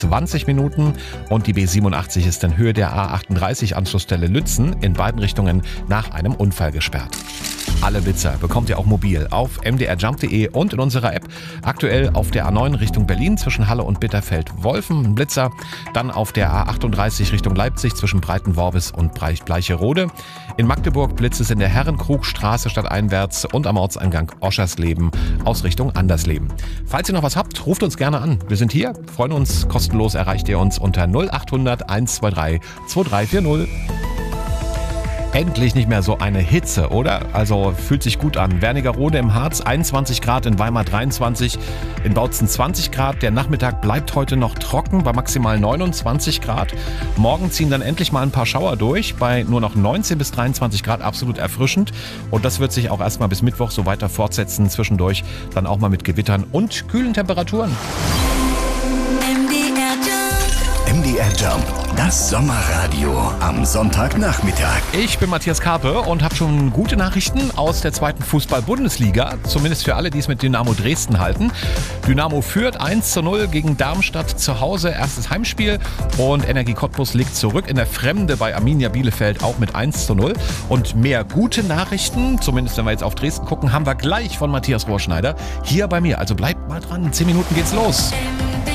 20 Minuten und die B87 ist in Höhe der A38 Anschlussstelle Lützen in beiden Richtungen nach einem Unfall gesperrt. Alle Blitzer bekommt ihr auch mobil auf mdrjump.de und in unserer App. Aktuell auf der A9 Richtung Berlin zwischen Halle und Bitterfeld-Wolfen ein Blitzer. Dann auf der A38 Richtung Leipzig zwischen Breitenworbis und Bleicherode. In Magdeburg blitzt es in der Herrenkrugstraße stadteinwärts und am Ortseingang Oschersleben aus Richtung Andersleben. Falls ihr noch was habt, ruft uns gerne an. Wir sind hier, freuen uns. Kostenlos erreicht ihr uns unter 0800 123 2340. Endlich nicht mehr so eine Hitze, oder? Also fühlt sich gut an. Wernigerode im Harz 21 Grad, in Weimar 23, in Bautzen 20 Grad. Der Nachmittag bleibt heute noch trocken bei maximal 29 Grad. Morgen ziehen dann endlich mal ein paar Schauer durch, bei nur noch 19 bis 23 Grad, absolut erfrischend. Und das wird sich auch erstmal bis Mittwoch so weiter fortsetzen. Zwischendurch dann auch mal mit Gewittern und kühlen Temperaturen. MDR Jump, das Sommerradio am Sonntagnachmittag. Ich bin Matthias Karpe und habe schon gute Nachrichten aus der zweiten Fußball-Bundesliga, zumindest für alle, die es mit Dynamo Dresden halten. Dynamo führt 1:0 gegen Darmstadt zu Hause, erstes Heimspiel, und Energie Cottbus liegt zurück in der Fremde bei Arminia Bielefeld auch mit 1:0. Und mehr gute Nachrichten, zumindest wenn wir jetzt auf Dresden gucken, haben wir gleich von Matthias Rohrschneider hier bei mir. Also bleibt mal dran, in 10 Minuten geht's los.